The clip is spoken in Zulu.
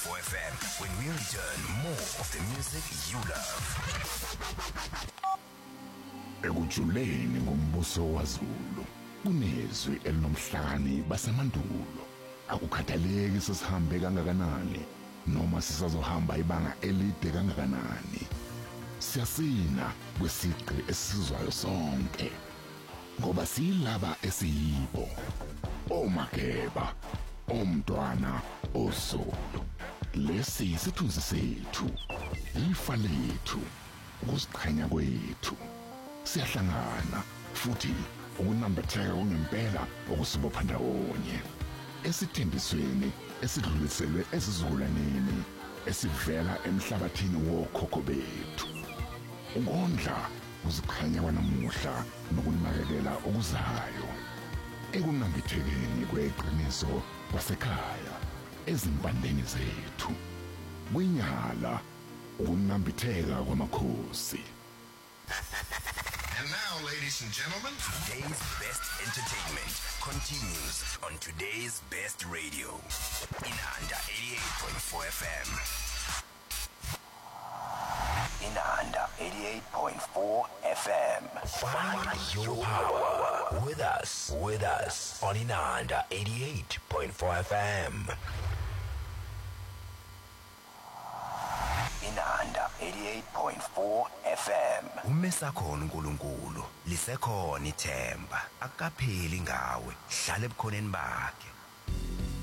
FM. When we return, more of the music you love. Ekujuleni ngombuso waZulu kunezwi elinomhlakani basemandulo. Akukhathaleki sesihambe kangakanani noma sisazohamba ibanga elide kangakanani. Siyasina kwesiqi esizwayo sonke ngoba silaba esiyibo. Omageba, omntwana, oSulu. Lesi isithunzi sethu, ifa lethu, ukuziqhenya kwethu. Siyahlangana futhi ukunambitheka kwangempela okusibopha ndawonye. Esithembisweni esidluliselwe esizukulwaneni esivela emhlabathini wokhokho bethu. Ukondla uziqhenya kwanamuhla nokunakekela okuzayo. Ekunambithekeni kweqiniso kwasekhaya ezimpandeni zethu. Kwinyala ukunambitheka kwamakhosi. And now, ladies and gentlemen, today's best entertainment continues on today's best radio. Inanda 88.4 FM. Inanda 88.4 FM. Find your power with us on Inanda 88.4 FM. Inanda 88.4 FM. Umesakhona uNkulunkulu, lisekhona ithemba, akapheli ngawe, hlala ebukhoneni bakhe.